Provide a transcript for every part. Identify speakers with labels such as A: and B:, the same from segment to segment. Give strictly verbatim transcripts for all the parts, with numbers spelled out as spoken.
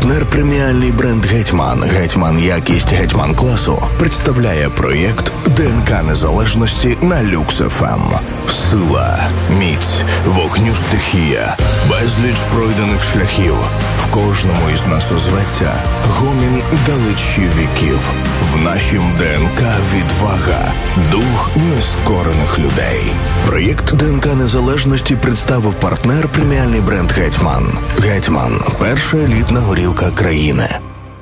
A: Партнер преміальний бренд «Гетьман», «Гетьман якість», «Гетьман класу» представляє проєкт ДНК незалежності на Люкс еф ем. Сила, міць, вогню стихія, безліч пройдених шляхів. В кожному із нас озветься гомін далечі віків. В нашім ДНК відвага, дух нескорених людей. Проєкт ДНК незалежності представив партнер преміальний бренд «Гетьман». «Гетьман» – перша елітна горілка країни.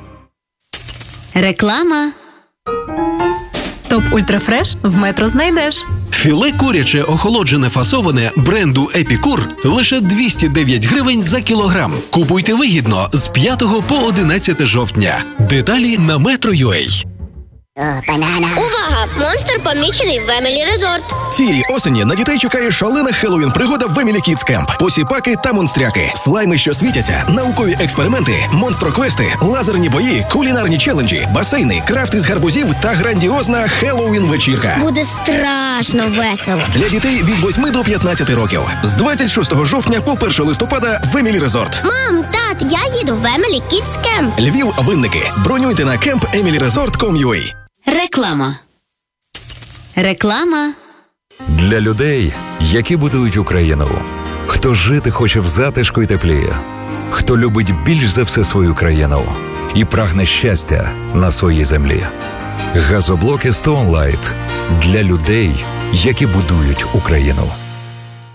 B: Реклама.
C: Топ Ультрафреш в Метро знайдеш.
D: Філе куряче охолоджене фасоване бренду «Епікур» лише двісті дев'ять гривень за кілограм. Купуйте вигідно з п'ятого по одинадцяте жовтня. Деталі на метро крапка ю а.
E: Увага! Монстр помічений в Емілі Резорт.
F: Цієї осені на дітей чекає шалена Хеллоуін-пригода в Емілі Кідс Кемп. Посіпаки та монстряки, слайми, що світяться, наукові експерименти, монстроквести, лазерні бої, кулінарні челенджі, басейни, крафти з гарбузів та грандіозна Хеллоуін-вечірка.
E: Буде страшно весело.
F: Для дітей від восьми до п'ятнадцяти років. З двадцять шостого жовтня по перше листопада в Емілі Резорт.
E: Мам, тат, я їду в Емілі Кідс Кемп.
F: Львів, Винники. Бронюйте на кемп емілі резорт крапка ком крапка ю а.
B: Реклама. Реклама.
G: Для людей, які будують Україну. Хто жити хоче в затишку і теплі. Хто любить більш за все свою країну і прагне щастя на своїй землі. Газоблоки Stone Light для людей, які будують Україну.